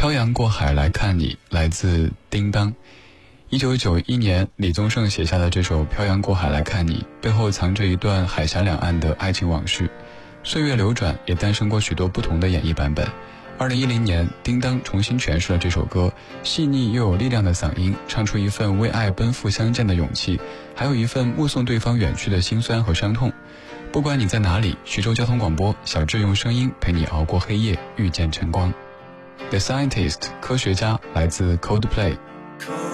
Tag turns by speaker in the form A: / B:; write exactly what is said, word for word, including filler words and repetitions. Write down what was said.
A: 漂洋过海来看你，来自叮当。一九九一年，李宗盛写下的这首《漂洋过海来看你》，背后藏着一段海峡两岸的爱情往事。岁月流转，也诞生过许多不同的演绎版本。二零一零年，叮当重新诠释了这首歌，细腻又有力量的嗓音，唱出一份为爱奔赴相见的勇气，还有一份目送对方远去的辛酸和伤痛。不管你在哪里，徐州交通广播，小智用声音陪你熬过黑夜，遇见晨光。The Scientist， 科学家，来自 Coldplay。